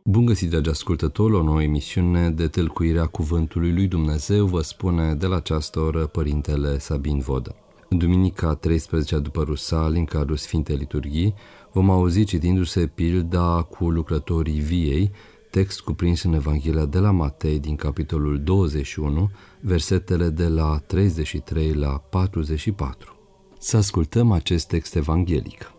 Bun găsit, dragi ascultători, la o nouă emisiune de tâlcuirea Cuvântului lui Dumnezeu, vă spune de la această oră Părintele Sabin Vodă. În duminica 13 după Rusalii, în cadrul Sfintei Liturghii, vom auzi citindu-se pilda cu lucrătorii viei, text cuprins în Evanghelia de la Matei din capitolul 21, versetele de la 33 la 44. Să ascultăm acest text evanghelic.